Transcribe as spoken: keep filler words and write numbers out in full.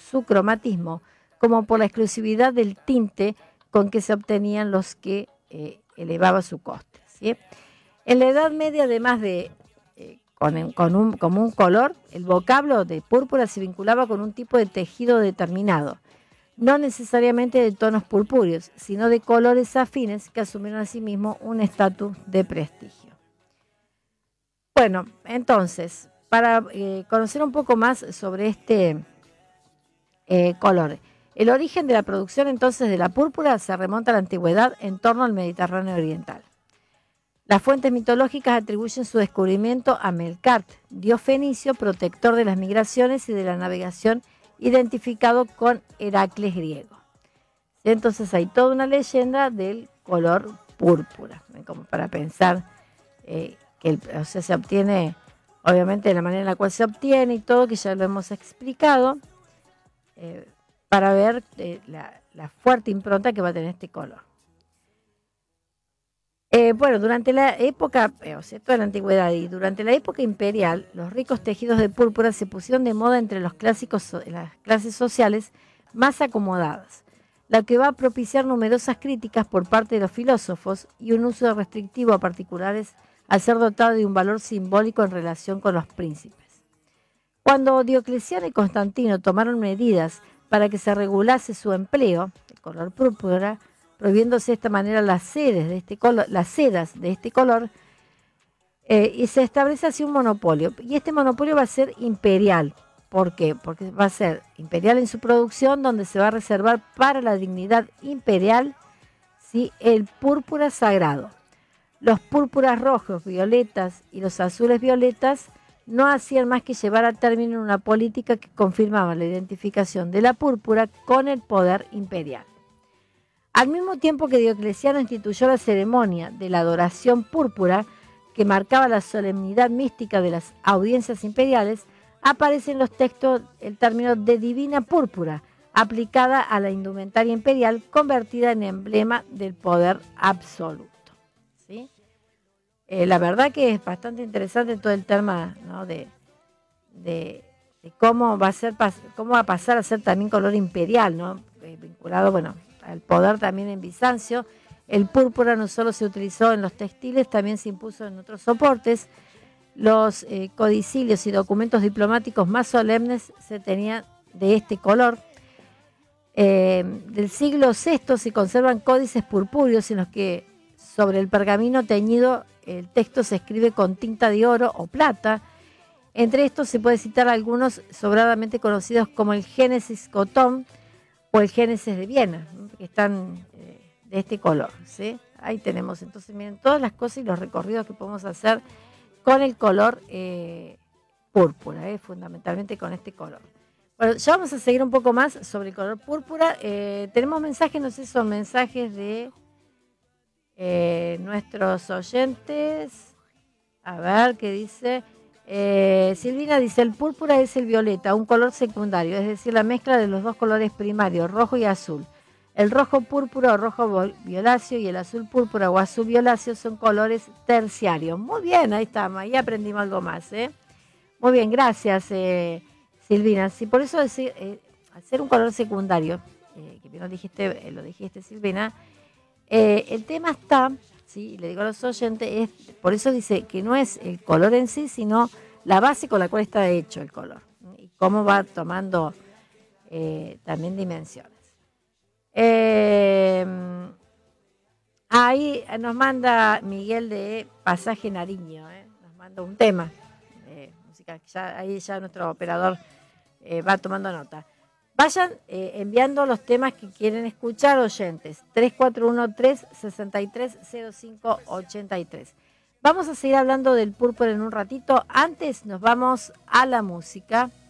su cromatismo como por la exclusividad del tinte con que se obtenían los que eh, elevaba su coste, ¿sí? En la Edad Media, además de eh, con, con un, como un color, el vocablo de púrpura se vinculaba con un tipo de tejido determinado, no necesariamente de tonos purpúreos, sino de colores afines que asumieron asimismo un estatus de prestigio. Bueno, entonces, para eh, conocer un poco más sobre este eh, color, el origen de la producción entonces de la púrpura se remonta a la antigüedad en torno al Mediterráneo oriental. Las fuentes mitológicas atribuyen su descubrimiento a Melcart, dios fenicio, protector de las migraciones y de la navegación, identificado con Heracles griego. Entonces hay toda una leyenda del color púrpura, como para pensar eh, que el, o sea, se obtiene, obviamente de la manera en la cual se obtiene y todo, que ya lo hemos explicado, eh, para ver eh, la, la fuerte impronta que va a tener este color. Eh, bueno, durante la época, eh, o sea, toda la antigüedad y durante la época imperial, los ricos tejidos de púrpura se pusieron de moda entre los clásicos, las clases sociales más acomodadas, lo que va a propiciar numerosas críticas por parte de los filósofos y un uso restrictivo a particulares al ser dotado de un valor simbólico en relación con los príncipes. Cuando Diocleciano y Constantino tomaron medidas para que se regulase su empleo, el color púrpura, prohibiéndose de esta manera las sedes de este color, las sedas de este color, eh, y se establece así un monopolio. Y este monopolio va a ser imperial. ¿Por qué? Porque va a ser imperial en su producción, donde se va a reservar para la dignidad imperial, ¿sí?, el púrpura sagrado. Los púrpuras rojos, violetas y los azules violetas no hacían más que llevar a término una política que confirmaba la identificación de la púrpura con el poder imperial. Al mismo tiempo que Diocleciano instituyó la ceremonia de la adoración púrpura, que marcaba la solemnidad mística de las audiencias imperiales, aparece en los textos el término de divina púrpura, aplicada a la indumentaria imperial, convertida en emblema del poder absoluto. ¿Sí? Eh, la verdad que es bastante interesante todo el tema, ¿no?, de, de, de cómo va a ser, cómo va a pasar a ser también color imperial, ¿no?, eh, vinculado, bueno, al poder también en Bizancio. El púrpura no solo se utilizó en los textiles, también se impuso en otros soportes. Los eh, codicilios y documentos diplomáticos más solemnes se tenían de este color. Eh, del siglo sexto se conservan códices purpúreos en los que sobre el pergamino teñido el texto se escribe con tinta de oro o plata. Entre estos se puede citar algunos sobradamente conocidos como el Génesis Cotón o el Génesis de Viena, ¿no?, que están eh, de este color, ¿sí? Ahí tenemos, entonces miren todas las cosas y los recorridos que podemos hacer con el color eh, púrpura, eh, fundamentalmente con este color. Bueno, ya vamos a seguir un poco más sobre el color púrpura. Eh, tenemos mensajes, no sé si son mensajes de eh, nuestros oyentes. A ver, ¿qué dice? Eh, Silvina dice, el púrpura es el violeta, un color secundario, es decir, la mezcla de los dos colores primarios, rojo y azul. El rojo púrpura o rojo violáceo y el azul púrpura o azul violáceo son colores terciarios. Muy bien, ahí estamos, ahí aprendimos algo más, ¿eh? Muy bien, gracias, eh, Silvina. Sí, por eso decir, eh, hacer un color secundario, eh, que bien lo dijiste, eh, lo dijiste, Silvina, eh, el tema está... Sí, le digo a los oyentes, es, por eso dice que no es el color en sí, sino la base con la cual está hecho el color, ¿no?, y cómo va tomando eh, también dimensiones. Eh, ahí nos manda Miguel de Pasaje Nariño, ¿eh? Nos manda un tema de música, ya, ahí ya nuestro operador eh, va tomando nota. Vayan eh, enviando los temas que quieren escuchar, oyentes. tres cuatro uno tres, seis tres cero cinco ocho tres. Vamos a seguir hablando del púrpura en un ratito. Antes nos vamos a la música.